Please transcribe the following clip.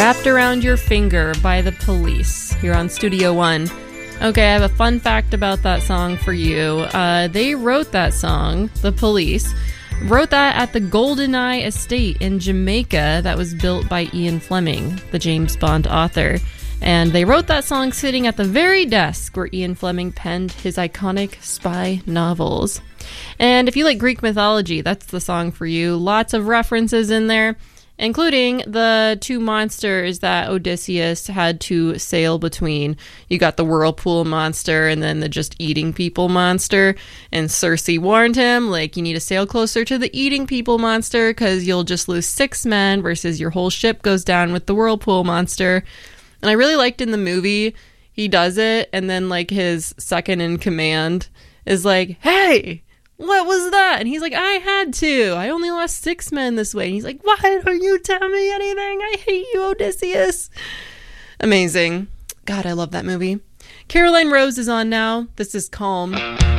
Wrapped Around Your Finger by The Police here on Studio One. Okay, I have a fun fact about that song for you. They wrote that song, The Police, wrote that at the GoldenEye Estate in Jamaica that was built by Ian Fleming, the James Bond author. And they wrote that song sitting at the very desk where Ian Fleming penned his iconic spy novels. And if you like Greek mythology, that's the song for you. Lots of references in there, including the two monsters that Odysseus had to sail between. You got the whirlpool monster and then the just eating people monster. And Circe warned him, like, you need to sail closer to the eating people monster because you'll just lose 6 men versus your whole ship goes down with the whirlpool monster. And I really liked in the movie, he does it, and then, like, his second in command is like, hey, what was that? And he's like, I had to. I only lost 6 men this way. And he's like, why don't you tell me anything? I hate you, Odysseus. Amazing. God, I love that movie. Caroline Rose is on now. This is Calm.